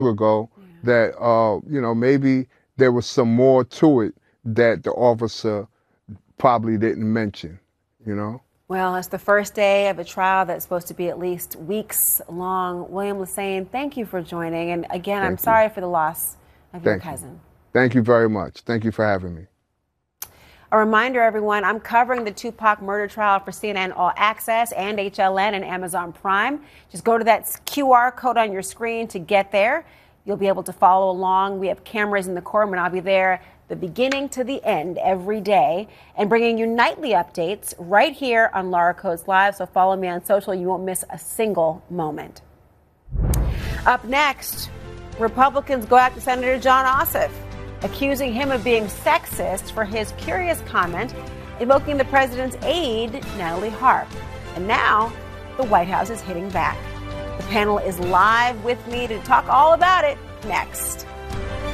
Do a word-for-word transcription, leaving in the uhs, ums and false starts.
ago Yeah. that, uh, you know, maybe there was some more to it that the officer probably didn't mention, you know? Well, it's the first day of a trial that's supposed to be at least weeks long. William Lesane, thank you for joining. And again, I'm Thank you. sorry for the loss of your Thank you. cousin. Thank you very much. Thank you for having me. A reminder, everyone, I'm covering the Tupac murder trial for C N N All Access and H L N and Amazon Prime. Just go to that Q R code on your screen to get there. You'll be able to follow along. We have cameras in the courtroom, and I'll be there the beginning to the end every day and bringing you nightly updates right here on Laura Codes Live. So follow me on social. You won't miss a single moment. Up next, Republicans go after Senator Jon Ossoff, accusing him of being sexist for his curious comment invoking the president's aide, Natalie Harp. And now the White House is hitting back. The panel is live with me to talk all about it next.